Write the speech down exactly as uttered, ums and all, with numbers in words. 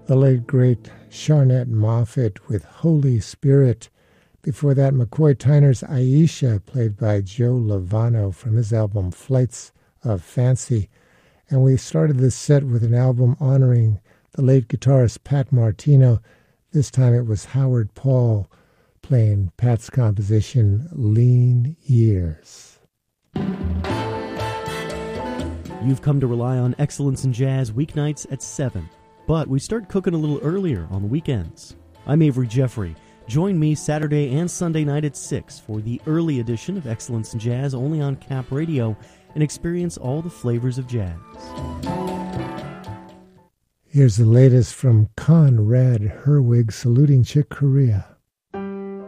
The late, great Sharnette Moffett with Holy Spirit. Before that, McCoy Tyner's Aisha, played by Joe Lovano from his album Flights of Fancy. And we started this set with an album honoring the late guitarist Pat Martino. This time it was Howard Paul playing Pat's composition, Lean Years. You've come to rely on Excellence in Jazz weeknights at seven, but we start cooking a little earlier on the weekends. I'm Avery Jeffrey. Join me Saturday and Sunday night at six for the early edition of Excellence in Jazz only on Cap Radio and experience all the flavors of jazz. Here's the latest from Conrad Herwig saluting Chick Corea.